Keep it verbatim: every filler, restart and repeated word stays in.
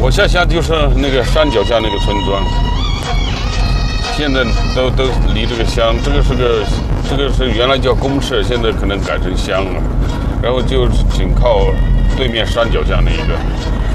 我下乡就是那个山脚下那个村庄，现在都都离这个乡，这个是个这个是原来叫公社，现在可能改成乡了，然后就紧靠对面山脚下那一个。